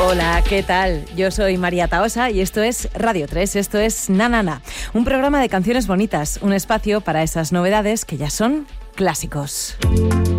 Hola, ¿qué tal? Yo soy María Tahosa y esto es Radio 3, esto es Na Na Na, un programa de canciones bonitas, un espacio para esas novedades que ya son clásicos.